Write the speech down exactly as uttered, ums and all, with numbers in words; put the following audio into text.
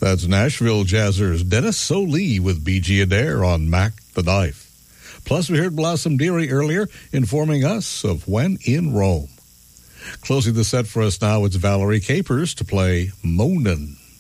That's Nashville Jazzers Dennis Solee with B G Adair on Mac the Knife. Plus, we heard Blossom Dearie earlier informing us of When in Rome. Closing the set for us now, it's Valerie Capers to play Moanin'.